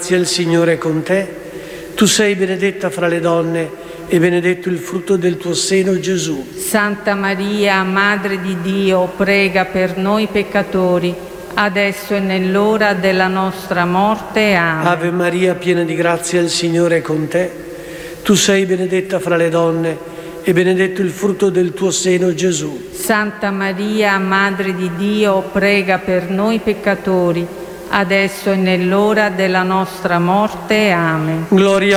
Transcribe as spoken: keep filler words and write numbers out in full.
grazia, il Signore è con te. Tu sei benedetta fra le donne e benedetto il frutto del tuo seno, Gesù. Santa Maria, Madre di Dio, prega per noi peccatori, adesso e nell'ora della nostra morte. Amen. Ave Maria, piena di grazia, il Signore è con te. Tu sei benedetta fra le donne e benedetto il frutto del tuo seno, Gesù. Santa Maria, Madre di Dio, prega per noi peccatori, adesso e nell'ora della nostra morte. Amen. Gloria